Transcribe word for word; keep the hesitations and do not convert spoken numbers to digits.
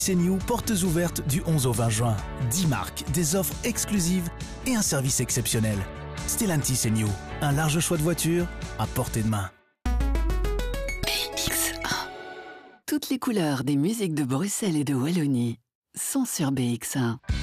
C'est New, portes ouvertes du onze au vingt juin. dix marques, des offres exclusives et un service exceptionnel. Stellantis c'est New, un large choix de voitures à portée de main. B X un. Toutes les couleurs des musiques de Bruxelles et de Wallonie sont sur B X un.